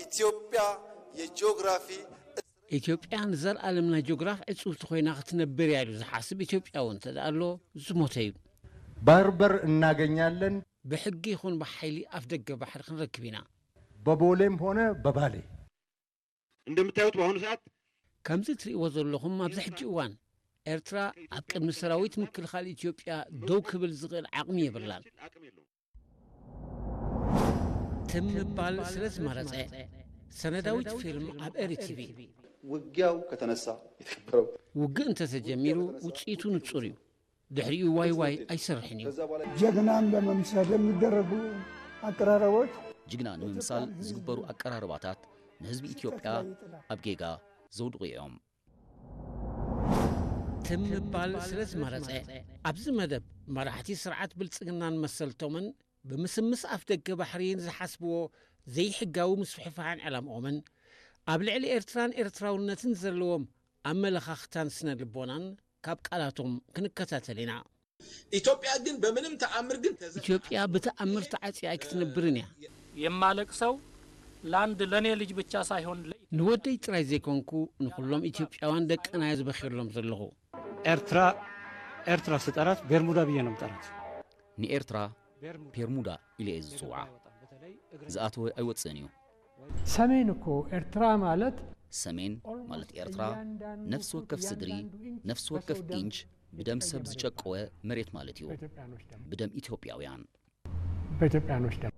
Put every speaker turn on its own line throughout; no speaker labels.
ኢትዮጵያ የጂኦግራፊ
ኢትዮጵያን ዘርአለምና ጂኦግራፍ እጹብቲ ኮይና ክትነብር ያሉ ዝሓስብ ኢትዮጵያውን ተዳሎ ዝሞተዩ
ባርበር እናገኛለን
በሕጊ ይኹን በኃይሊ አፍደገ ባህር ክንረክብና
በቦሌም ሆነ በባሌ
እንደምታዩት በአሁኑ ሰዓት
ከምዚ ትርእይዎ ዘለኹም ኣብዚ ሕጂ እዋን ኤርትራ ኣብ ቅድሚ ሰራዊት ምክልኻል ኢትዮጵያ ደው ክብል ዝኽእል ዓቕሚ የብላን ትምባል ስለ ዝመረፀ ሰነዳዊት ፊልም ኣብ ኤርቲቪ
ውጊያው ከተነሳ የተከበረው
ውግእ እንተተጀሚሩ ውፅኢቱ ንጹር እዩ ድሕሪኡ ዋይ ዋይ አይሰርሕን እዩ
ጀግናን ለመምሰል የሚደረጉ አቀራረቦች
ጅግናን ለመምሰል ዝግበሩ አቀራረባታት ለህዝብ ኢትዮጵያ አብጌጋ ዘውድቁ እዮም
ትምባል ስለ ዝመረፀ ኣብዚ መደብ መራሕቲ ስርዓት ብልጽግናን መሰልቶምን ብምስምስ ኣፍደገ ባሕሪን ዝሓስብዎ ዘይሕጋዊ ምስፍሕፋሕን ዕላምኦምን ኣብ ልዕሊ ኤርትራን ኤርትራውነትን ዘለዎም ኣመለኻኽታን ስነ ልቦናን ካብ ቃላቶም ክንከታተል ኢና
ኢትዮጵያ ግን በምንም ተአምር ግን
ኢትዮጵያ በተአምር ተዓጽያ ክትነብርን ያ
የማለቅሰው ላንድ ለኔ ልጅ ብቻ ሳይሆን
ንወደይ ጥራይ ዘይኮንኩ ንኩሎም ኢትዮጵያውያን ደቅና ዝበኺርሎም ዘለኹ
ኤርትራ ስጠራት ቤርሙዳ ብዬ ነው ምጠራት
ንኤርትራ ቤርሙዳ ኢለ ዝጽዋዓ ዝኣተወ ኣይወፅን እዩ
ሰሜን እኮ ኤርትራ ማለት
ሰሜን ማለት ኤርትራ ነፍስ ወከፍ ስድሪ ነፍስ ወከፍ ኢንች بدم سبز جاكوه مريت مالتيو بدم إثيوبياويان
በኢትዮጵያኖች ደም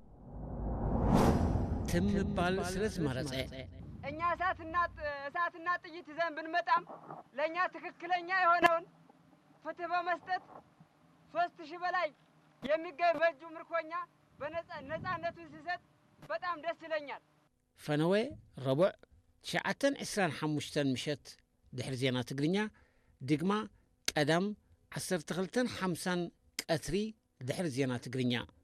ትምባል ስለዝ መረፀ
እኛ እሳትና ጥይት ይዘን ብንመጣም ለኛ ትክክለኛ የሆነውን ፍትህ በመስጠት 3000 በላይ የሚገኝ በእጁ ምርኮኛ በነፃነቱን ሲሰጥ በጣም ደስ ይለኛል
ፈነወ ረቡዕ 9:25 ምሽት ድሕሪ ዜና ትግርኛ ድግማ ቀዳም 12:50 ቀትሪ ድሕሪ ዜና ትግርኛ